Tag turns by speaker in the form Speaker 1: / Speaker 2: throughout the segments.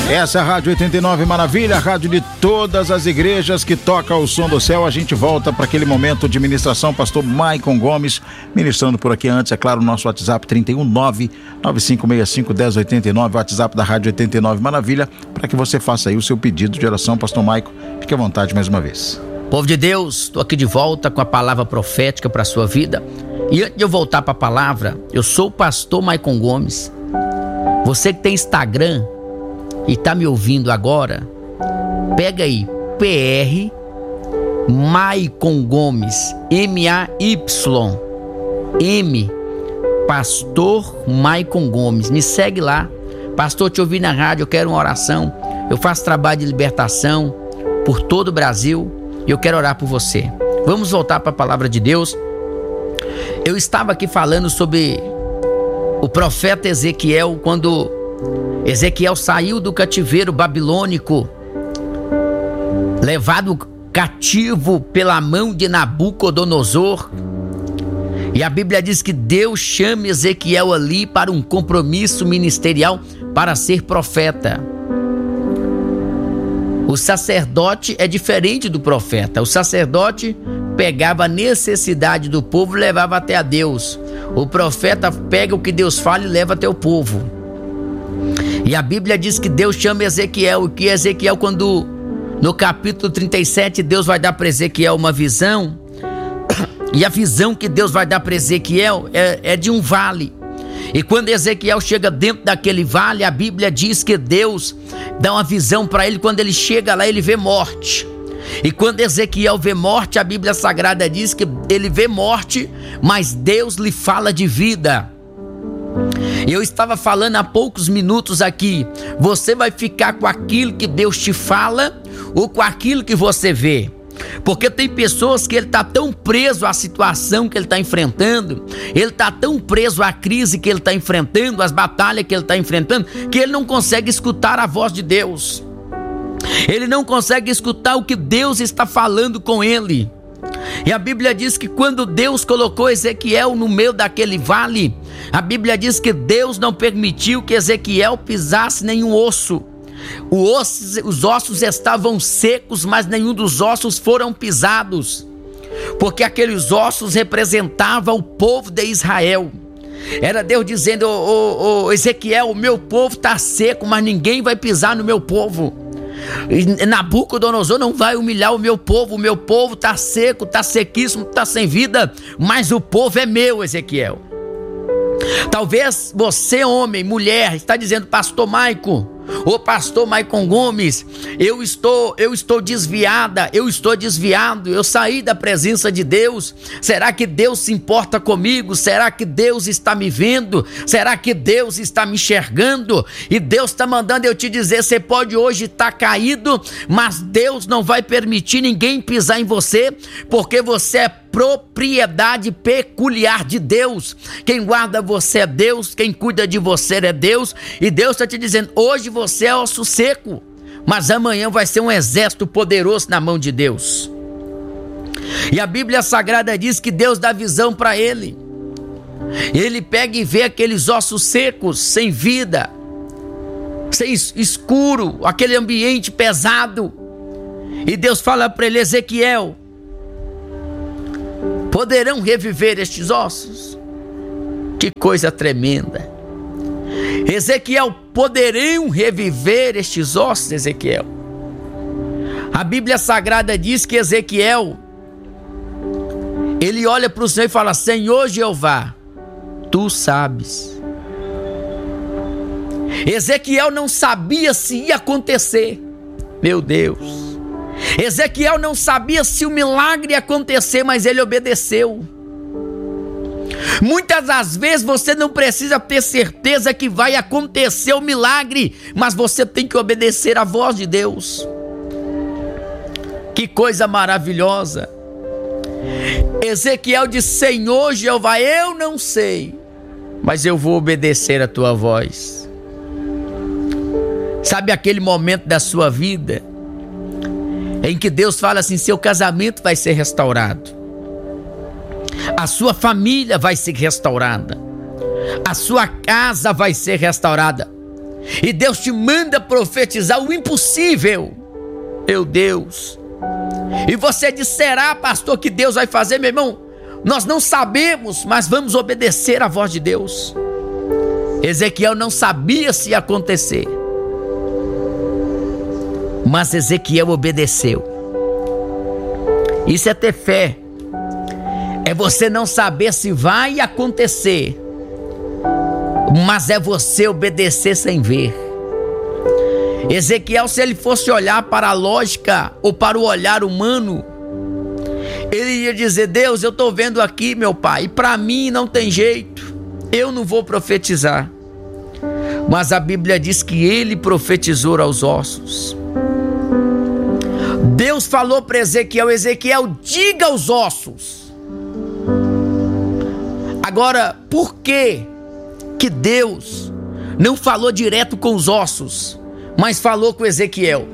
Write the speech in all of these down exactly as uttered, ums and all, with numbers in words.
Speaker 1: Essa é a Rádio oitenta e nove Maravilha, a rádio de todas as igrejas que toca o som do céu. A gente volta para aquele momento de ministração. Pastor Maicon Gomes ministrando por aqui. Antes, é claro, o nosso WhatsApp trinta e um, nove nove cinco seis cinco, um zero oito nove, WhatsApp da Rádio oitenta e nove Maravilha, para que você faça aí o seu pedido de oração. Pastor Maicon, fique à vontade mais uma vez.
Speaker 2: Povo de Deus, estou aqui de volta com a palavra profética para a sua vida. E antes de eu voltar para a palavra, eu sou o pastor Maicon Gomes. Você que tem Instagram e tá me ouvindo agora, pega aí, P R Maicon Gomes, M A Y M, Pastor Maicon Gomes. Me segue lá. Pastor, te ouvi na rádio, eu quero uma oração. Eu faço trabalho de libertação por todo o Brasil e eu quero orar por você. Vamos voltar para a palavra de Deus. Eu estava aqui falando sobre o profeta Ezequiel, quando Ezequiel saiu do cativeiro babilônico, levado cativo pela mão de Nabucodonosor. E a Bíblia diz que Deus chama Ezequiel ali para um compromisso ministerial para ser profeta. O sacerdote é diferente do profeta. O sacerdote pegava a necessidade do povo e levava até a Deus. O profeta pega o que Deus fala e leva até o povo. E a Bíblia diz que Deus chama Ezequiel, e que Ezequiel, quando no capítulo trinta e sete, Deus vai dar para Ezequiel uma visão, e a visão que Deus vai dar para Ezequiel é, é de um vale. E quando Ezequiel chega dentro daquele vale, a Bíblia diz que Deus dá uma visão para ele. Quando ele chega lá, ele vê morte. E quando Ezequiel vê morte, a Bíblia Sagrada diz que ele vê morte, mas Deus lhe fala de vida. Eu estava falando há poucos minutos aqui, você vai ficar com aquilo que Deus te fala ou com aquilo que você vê? Porque tem pessoas que ele está tão preso à situação que ele está enfrentando, ele está tão preso à crise que ele está enfrentando, às batalhas que ele está enfrentando, que ele não consegue escutar a voz de Deus. Ele não consegue escutar o que Deus está falando com ele. E a Bíblia diz que quando Deus colocou Ezequiel no meio daquele vale, a Bíblia diz que Deus não permitiu que Ezequiel pisasse nenhum osso. O osso, os ossos estavam secos, mas nenhum dos ossos foram pisados, porque aqueles ossos representavam o povo de Israel. Era Deus dizendo: ô, ô, ô, Ezequiel, o meu povo está seco, mas ninguém vai pisar no meu povo. Nabucodonosor não vai humilhar o meu povo. O meu povo está seco, está sequíssimo, está sem vida, mas o povo é meu, Ezequiel. Talvez você, homem, mulher, está dizendo: pastor Maicon, ô pastor Maicon Gomes, eu estou, eu estou desviada, eu estou desviado, eu saí da presença de Deus. Será que Deus se importa comigo? Será que Deus está me vendo? Será que Deus está me enxergando? E Deus está mandando eu te dizer: você pode hoje estar caído, mas Deus não vai permitir ninguém pisar em você, porque você é propriedade peculiar de Deus. Quem guarda você é Deus, quem cuida de você é Deus. E Deus está te dizendo: hoje você é osso seco, mas amanhã vai ser um exército poderoso na mão de Deus. E a Bíblia Sagrada diz que Deus dá visão para ele. Ele pega e vê aqueles ossos secos, sem vida, sem escuro, aquele ambiente pesado. E Deus fala para ele: Ezequiel, poderão reviver estes ossos? Que coisa tremenda. Ezequiel, poderão reviver estes ossos, Ezequiel? A Bíblia Sagrada diz que Ezequiel, ele olha para o Senhor e fala: Senhor Jeová, tu sabes. Ezequiel não sabia se ia acontecer. Meu Deus. Ezequiel não sabia se o milagre ia acontecer, mas ele obedeceu. Muitas das vezes você não precisa ter certeza que vai acontecer o milagre, mas você tem que obedecer à voz de Deus. Que coisa maravilhosa. Ezequiel disse: Senhor Jeová, eu não sei, mas eu vou obedecer a tua voz. Sabe aquele momento da sua vida em que Deus fala assim: seu casamento vai ser restaurado, a sua família vai ser restaurada, a sua casa vai ser restaurada. E Deus te manda profetizar o impossível. Meu Deus. E você diz, será, pastor, que Deus vai fazer? Meu irmão, nós não sabemos, mas vamos obedecer à voz de Deus. Ezequiel não sabia se ia acontecer, mas Ezequiel obedeceu. Isso é ter fé. É você não saber se vai acontecer, mas é você obedecer sem ver. Ezequiel, se ele fosse olhar para a lógica ou para o olhar humano, ele ia dizer, Deus, eu estou vendo aqui, meu pai, e para mim não tem jeito, eu não vou profetizar. Mas a Bíblia diz que ele profetizou aos ossos. Deus falou para Ezequiel, Ezequiel, diga aos ossos. Agora, por que que Deus não falou direto com os ossos, mas falou com Ezequiel?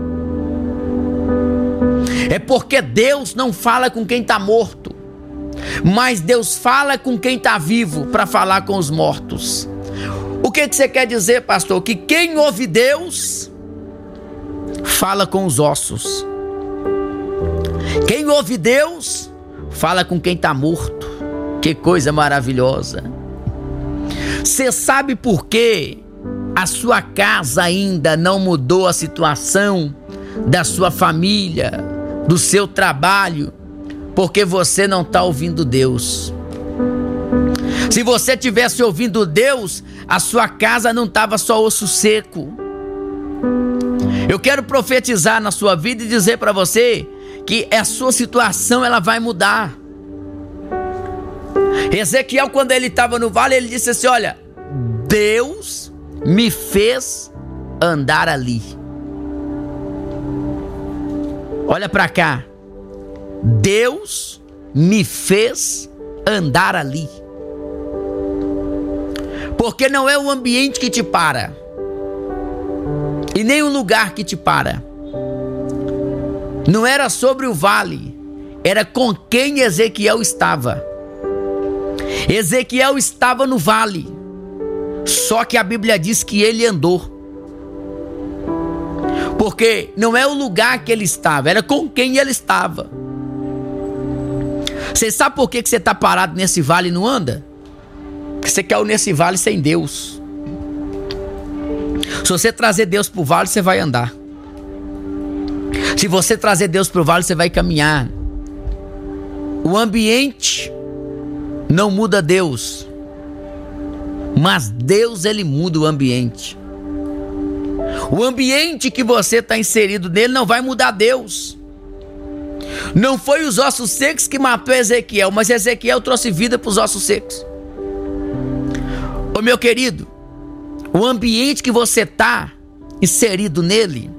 Speaker 2: É porque Deus não fala com quem está morto, mas Deus fala com quem está vivo para falar com os mortos. O que, que você quer dizer, pastor? Que quem ouve Deus fala com os ossos. Quem ouve Deus fala com quem está morto. Que coisa maravilhosa. Você sabe por que a sua casa ainda não mudou a situação da sua família, do seu trabalho? Porque você não está ouvindo Deus. Se você tivesse ouvindo Deus, a sua casa não estava só osso seco. Eu quero profetizar na sua vida e dizer para você que a sua situação ela vai mudar. Ezequiel, quando ele estava no vale, ele disse assim, olha, Deus me fez andar ali. Olha para cá. Deus me fez andar ali. Porque não é o ambiente que te para, e nem o lugar que te para. Não era sobre o vale, era com quem Ezequiel estava. Ezequiel estava no vale, só que a Bíblia diz que ele andou. Porque não é o lugar que ele estava, era com quem ele estava. Você sabe por que você está parado nesse vale e não anda? Porque você caiu nesse vale sem Deus. Se você trazer Deus para o vale, você vai andar. Se você trazer Deus para o vale, você vai caminhar. O ambiente não muda Deus, mas Deus, ele muda o ambiente. O ambiente que você está inserido nele não vai mudar Deus. Não foi os ossos secos que matou Ezequiel, mas Ezequiel trouxe vida para os ossos secos. Ô meu querido, o ambiente que você está inserido nele,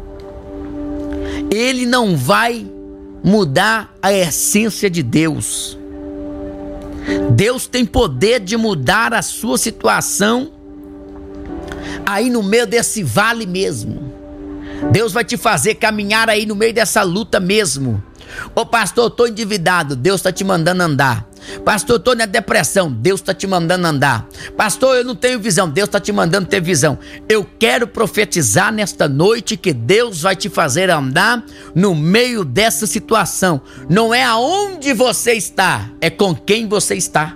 Speaker 2: ele não vai mudar a essência de Deus. Deus tem poder de mudar a sua situação aí no meio desse vale mesmo. Deus vai te fazer caminhar aí no meio dessa luta mesmo. Ô pastor, eu estou endividado, Deus está te mandando andar. Pastor, eu estou na depressão, Deus está te mandando andar. Pastor, eu não tenho visão, Deus está te mandando ter visão. Eu quero profetizar nesta noite que Deus vai te fazer andar no meio dessa situação. Não é aonde você está, é com quem você está.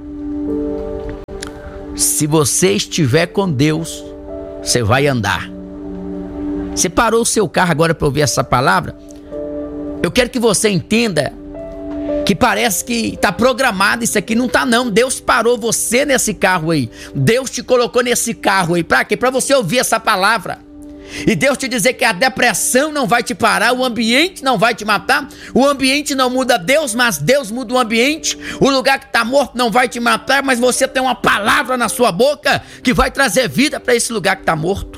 Speaker 2: Se você estiver com Deus, você vai andar. Você parou o seu carro agora para ouvir essa palavra? Eu quero que você entenda que parece que está programado isso aqui. Não está não. Deus parou você nesse carro aí. Deus te colocou nesse carro aí. Para quê? Para você ouvir essa palavra. E Deus te dizer que a depressão não vai te parar, o ambiente não vai te matar. O ambiente não muda Deus, mas Deus muda o ambiente. O lugar que está morto não vai te matar, mas você tem uma palavra na sua boca que vai trazer vida para esse lugar que está morto.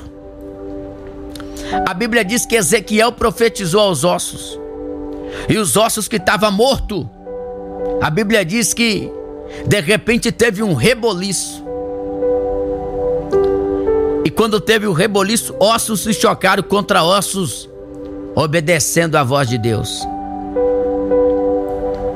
Speaker 2: A Bíblia diz que Ezequiel profetizou aos ossos. E os ossos que estavam mortos, a Bíblia diz que de repente teve um reboliço. E quando teve o reboliço, ossos se chocaram contra ossos, obedecendo à voz de Deus.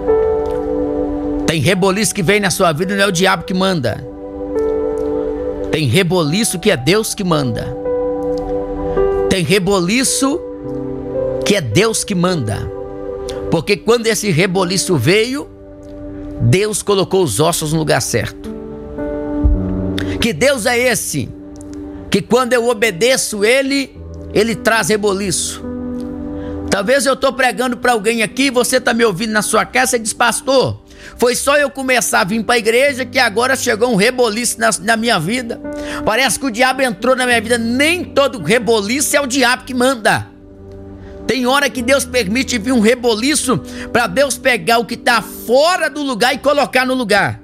Speaker 2: Tem reboliço que vem na sua vida, não é o diabo que manda. Tem reboliço que é Deus que manda. Tem reboliço que é Deus que manda. Porque quando esse reboliço veio, Deus colocou os ossos no lugar certo. Que Deus é esse? Que quando eu obedeço Ele, Ele traz reboliço. Talvez eu estou pregando para alguém aqui, você está me ouvindo na sua casa e diz: pastor, foi só eu começar a vir para a igreja que agora chegou um reboliço na, na minha vida. Parece que o diabo entrou na minha vida. Nem todo reboliço é o diabo que manda. Tem hora que Deus permite vir um reboliço para Deus pegar o que está fora do lugar e colocar no lugar.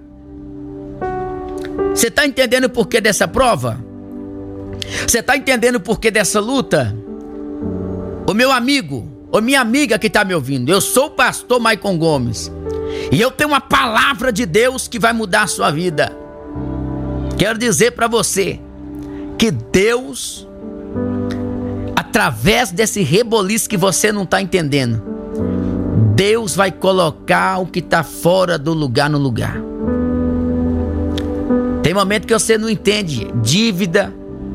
Speaker 2: Você está entendendo o porquê dessa prova? Você está entendendo o porquê dessa luta? O meu amigo, ou minha amiga que está me ouvindo, eu sou o pastor Maicon Gomes e eu tenho uma palavra de Deus que vai mudar a sua vida. Quero dizer para você que Deus, através desse reboliço que você não está entendendo, Deus vai colocar o que está fora do lugar no lugar. Tem momento que você não entende, dívida,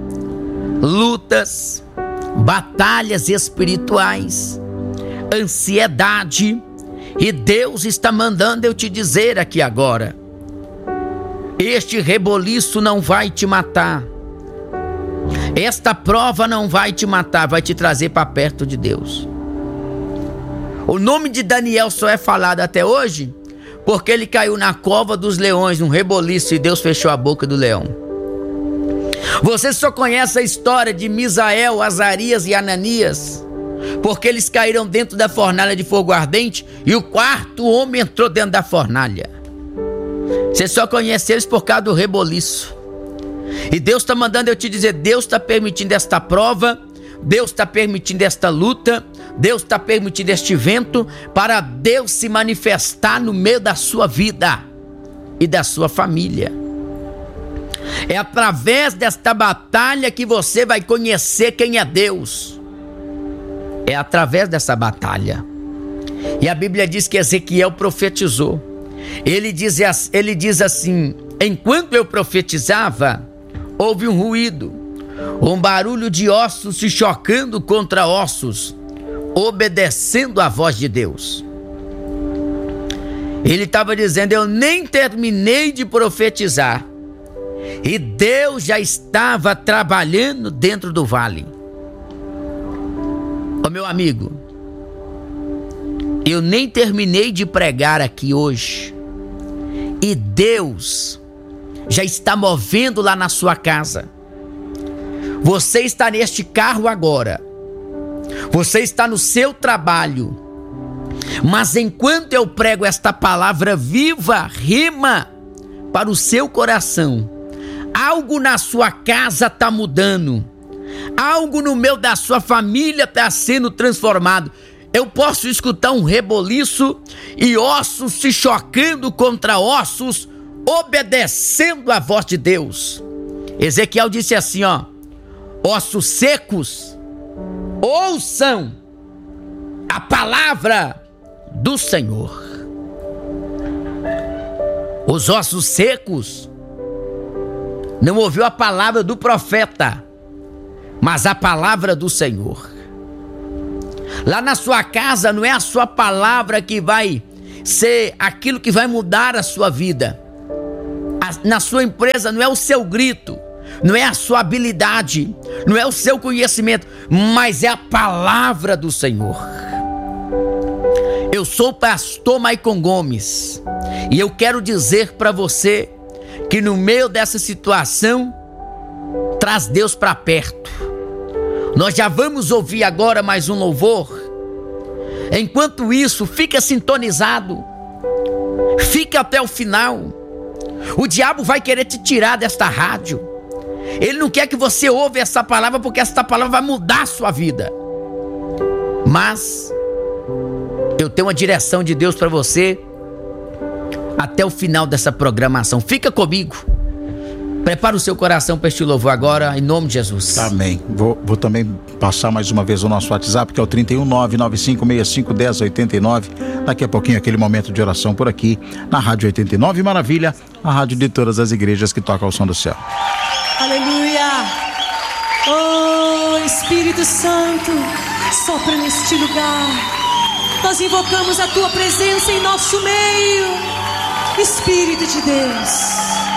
Speaker 2: lutas, batalhas espirituais, ansiedade, e Deus está mandando eu te dizer aqui agora: este reboliço não vai te matar, esta prova não vai te matar, vai te trazer para perto de Deus. O nome de Daniel só é falado até hoje porque ele caiu na cova dos leões, num reboliço, e Deus fechou a boca do leão. Você só conhece a história de Misael, Azarias e Ananias porque eles caíram dentro da fornalha de fogo ardente e o quarto homem entrou dentro da fornalha. Você só conhece eles por causa do reboliço. E Deus está mandando eu te dizer: Deus está permitindo esta prova, Deus está permitindo esta luta, Deus está permitindo este vento para Deus se manifestar no meio da sua vida e da sua família. É através desta batalha que você vai conhecer quem é Deus. É através dessa batalha. E a Bíblia diz que Ezequiel profetizou. Ele diz, ele diz assim: enquanto eu profetizava, houve um ruído, um barulho de ossos se chocando contra ossos, obedecendo à voz de Deus. Ele estava dizendo: eu nem terminei de profetizar e Deus já estava trabalhando dentro do vale. Ô meu amigo, eu nem terminei de pregar aqui hoje e Deus já está movendo lá na sua casa. Você está neste carro agora, você está no seu trabalho, mas enquanto eu prego esta palavra viva, rima para o seu coração, algo na sua casa está mudando, algo no meio da sua família está sendo transformado. Eu posso escutar um reboliço e ossos se chocando contra ossos, obedecendo à voz de Deus. Ezequiel disse assim, ó: ossos secos, ouçam a palavra do Senhor. Os ossos secos não ouviu a palavra do profeta, mas a palavra do Senhor. Lá na sua casa não é a sua palavra que vai ser aquilo que vai mudar a sua vida. Na sua empresa não é o seu grito, não é a sua habilidade, não é o seu conhecimento, mas é a palavra do Senhor. Eu sou o pastor Maicon Gomes e eu quero dizer para você que no meio dessa situação, traz Deus para perto. Nós já vamos ouvir agora mais um louvor. Enquanto isso, fica sintonizado, fica até o final. O diabo vai querer te tirar desta rádio. Ele não quer que você ouça essa palavra, porque essa palavra vai mudar a sua vida. Mas eu tenho uma direção de Deus para você até o final dessa programação. Fica comigo. Prepara o seu coração para este louvor agora, em nome de Jesus.
Speaker 1: Amém. Vou, vou também passar mais uma vez o nosso WhatsApp, que é o trinta e um, nove nove cinco seis cinco, um zero oito nove. Daqui a pouquinho aquele momento de oração por aqui, na Rádio oitenta e nove Maravilha, a rádio de todas as igrejas que toca ao som do céu.
Speaker 3: Aleluia. Oh, Espírito Santo, sopra neste lugar. Nós invocamos a tua presença em nosso meio. Espírito de Deus.